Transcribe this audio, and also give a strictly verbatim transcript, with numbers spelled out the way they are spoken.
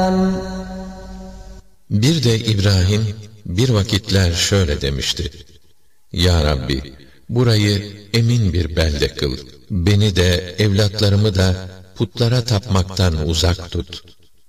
Bir de İbrahim bir vakitler şöyle demişti: Ya Rabbi, burayı emin bir belde kıl. Beni de evlatlarımı da putlara tapmaktan uzak tut.